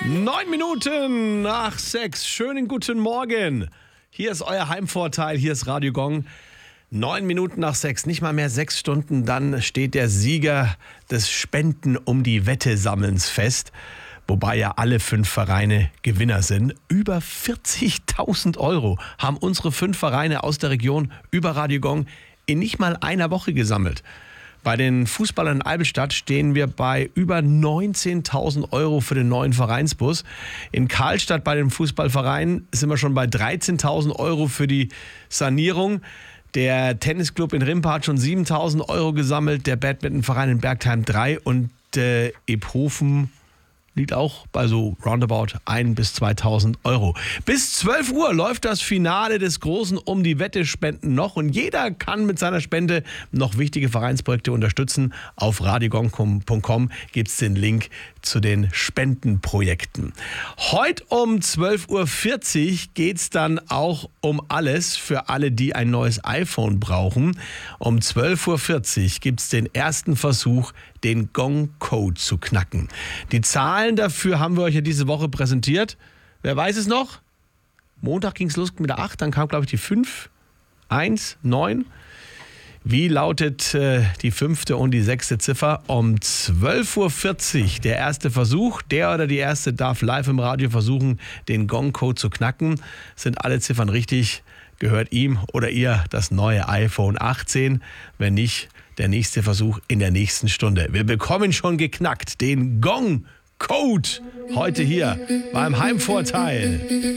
9 Minuten nach 6. Schönen guten Morgen. Hier ist euer Heimvorteil, hier ist Radio Gong. 9 Minuten nach 6, nicht mal mehr 6 Stunden, dann steht der Sieger des Spenden um die Wette Sammelns fest. Wobei ja alle 5 Vereine Gewinner sind. Über 40.000 Euro haben unsere 5 Vereine aus der Region über Radio Gong in nicht mal einer Woche gesammelt. Bei den Fußballern in Albstadt stehen wir bei über 19.000 Euro für den neuen Vereinsbus. In Karlstadt bei den Fußballvereinen sind wir schon bei 13.000 Euro für die Sanierung. Der Tennisclub in Rimpa hat schon 7.000 Euro gesammelt, der Badmintonverein in Bergheim 3 und Ebhofen liegt auch bei so roundabout 1.000 bis 2.000 Euro. Bis 12 Uhr läuft das Finale des großen Um die Wette Spenden noch und jeder kann mit seiner Spende noch wichtige Vereinsprojekte unterstützen. Auf radiogong.com gibt es den Link zu den Spendenprojekten. Heute um 12.40 Uhr geht es dann auch um alles für alle, die ein neues iPhone brauchen. Um 12.40 Uhr gibt es den ersten Versuch, den Gong-Code zu knacken. Die Zahlen dafür haben wir euch ja diese Woche präsentiert. Wer weiß es noch? Montag ging es los mit der 8, dann kam, glaube ich, die 5, 1, 9. Wie lautet die 5. und die 6. Ziffer? Um 12.40 Uhr der erste Versuch. Der oder die erste darf live im Radio versuchen, den Gong-Code zu knacken. Sind alle Ziffern richtig? Gehört ihm oder ihr das neue iPhone 18? Wenn nicht, der nächste Versuch in der nächsten Stunde. Wir bekommen schon geknackt den Gong-Code heute hier beim Heimvorteil.